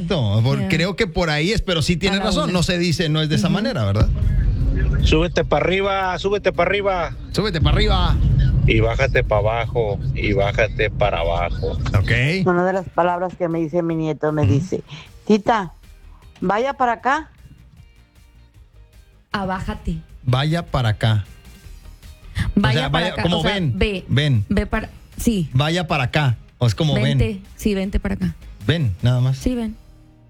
Exacto. Creo que por ahí es, pero sí tienes razón. No se dice, no es de esa manera, ¿verdad? Súbete para arriba, súbete para arriba. Súbete para arriba. Y bájate para abajo, y bájate para abajo. Ok. Una de las palabras que me dice mi nieto me dice, tita, vaya para acá. Abájate. Vaya para acá. Vaya para acá. Como o sea, ven. Ve. Ven. Ve para. Sí. Vaya para acá. O es como Vente. ven. Sí, vente para acá. Ven, nada más. Sí, ven.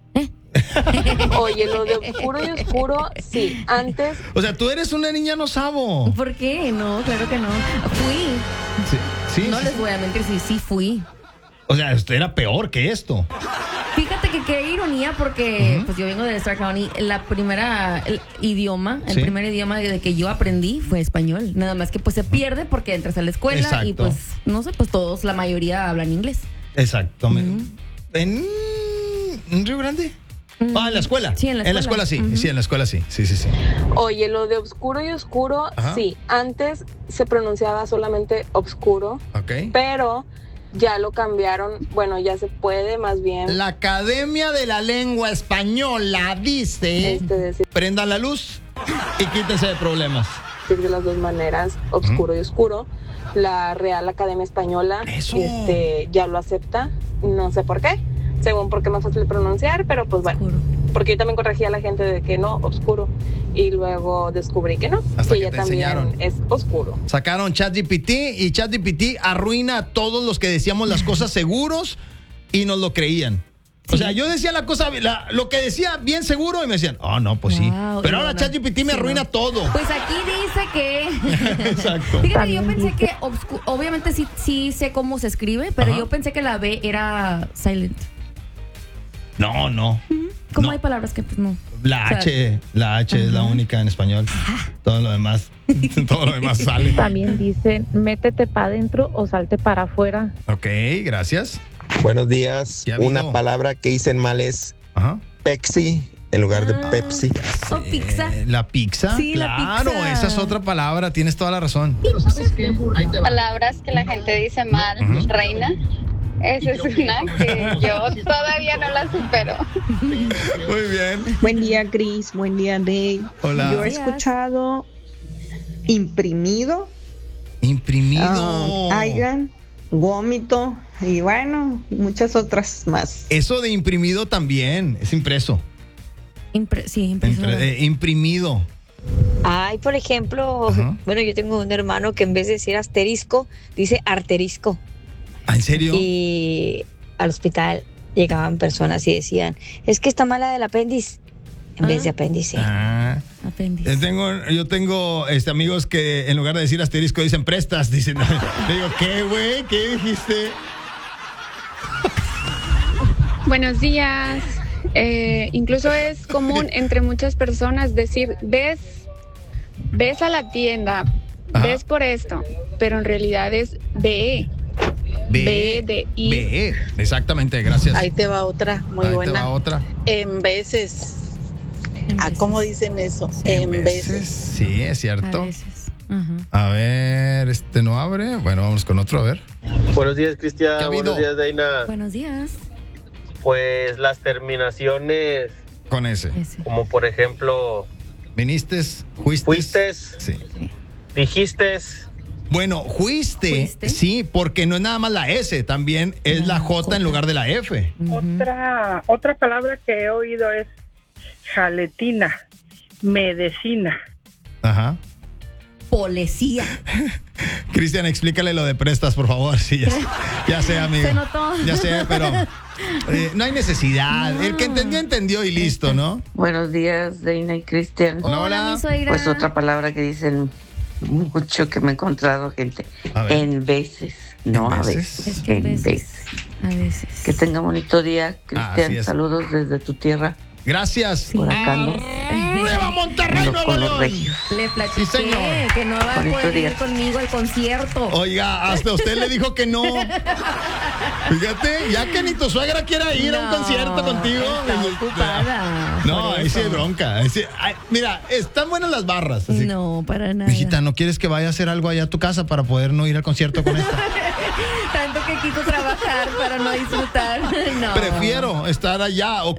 Oye, lo de oscuro y oscuro, sí, antes. O sea, tú eres una niña no sabo. ¿Por qué? No, claro que no. Fui. Sí. No les voy a mentir, sí fui. O sea, esto era peor que esto. Fíjate que qué ironía porque pues yo vengo de Star County. El primer idioma de que yo aprendí fue español. Nada más que pues se pierde porque entras a la escuela. Exacto. Y pues no sé, pues todos, la mayoría hablan inglés. Exacto. ¿En Río Grande? En la escuela. Sí, en la escuela sí. Uh-huh. Sí, en la escuela sí. Sí. Oye, lo de oscuro y oscuro, Ajá. sí, antes se pronunciaba solamente obscuro, Ok. pero ya lo cambiaron, bueno, ya se puede más bien. La Academia de la Lengua Española dice: decir prendan la luz y quítense de problemas. de las dos maneras, obscuro y oscuro. La Real Academia Española ya lo acepta, no sé por qué, según porque es más fácil de pronunciar, pero pues bueno, Oscuro. porque yo también corregía a la gente de que no, oscuro, y luego descubrí que no, Hasta que ya te también enseñaron. es oscuro. Sacaron ChatGPT y ChatGPT arruina a todos los que decíamos las cosas seguros y nos lo creían. O sea, yo decía la cosa, lo que decía bien seguro y me decían, no, pues sí. Wow, Pero ahora no. ChatGPT me arruina todo. Pues aquí dice que. Exacto. Fíjate, yo pensé que obviamente sí sé cómo se escribe, pero Ajá. yo pensé que la B era silent. No. ¿Cómo No. hay palabras que pues no? La H es la única en español. Todo lo demás sale. También dicen, métete para adentro o salte para afuera. Ok, gracias. Buenos días. Ya vino. Una palabra que dicen mal es Ajá. Pepsi en lugar de Pepsi. ¿O pizza? La pizza. Sí, la claro, pizza. esa es otra palabra, tienes toda la razón. Palabras que la gente dice mal, reina. Esa es una que yo todavía no la supero. Muy bien. Buen día, Cris. Buen día, Dave. Hola. Yo he escuchado imprimido, hayan, vómito y bueno, muchas otras más. Eso de imprimido también es impreso. Sí, impresionante. Imprimido. Ay, por ejemplo, Ajá. bueno, yo tengo un hermano que en vez de decir asterisco, dice arterisco. ¿En serio? Y al hospital llegaban personas y decían, es que está mala del apéndice, en vez de apéndice. Apéndice. Yo tengo amigos que en lugar de decir asterisco dicen prestas. Dicen, le digo, ¿qué, güey? ¿Qué dijiste? Buenos días. Incluso es común entre muchas personas decir, ves a la tienda, ves por esto, pero en realidad es ve. B de I. B, exactamente, gracias. Ahí te va otra, muy Ahí buena. te va otra. En veces. ¿Cómo dicen eso? En veces. Sí, es cierto. A veces. Ajá. A ver, no abre. Bueno, vamos con otro, a ver. Buenos días, ¿Qué ha Cristian. habido? Buenos días, Daina. Buenos días. Pues las terminaciones, Con ese. como por ejemplo, ¿Viniste? ¿Fuiste? fuiste, Sí. dijiste. Bueno, fuiste, sí, porque no es nada más la S, también es la J en lugar de la F. Otra palabra que he oído es jaletina, medicina. Ajá. Policía. Cristian, explícale lo de prestas, por favor. Sí, ya sé, amigo. Se notó. Ya sé, pero no hay necesidad. No. El que entendió y listo, ¿no? Buenos días, Deina y Cristian. Hola, mi suegra. Pues otra palabra que dicen mucho que me he encontrado gente. A ver. En veces, no ¿En a veces? veces. Es que En veces. a veces. Que tenga bonito día, Así Cristian. es. Saludos desde tu tierra. Gracias. Por acá ando. ¡Arriba Monterrey, Ando Nuevo con los León! regios. Le platiqué Sí, señor. que no va a Bonito poder día. ir conmigo al concierto. Oiga, hasta usted le dijo que no. Fíjate, ya que ni tu suegra quiera ir a un No, concierto contigo. está ocupada. No, Por ahí sí eso. hay bronca. Ahí sí- ay, mira, están buenas las barras. Así. No, para nada. Mijita, ¿no quieres que vaya a hacer algo allá a tu casa para poder no ir al concierto con esta? Tanto que quito trabajar para no disfrutar. No. Prefiero estar allá o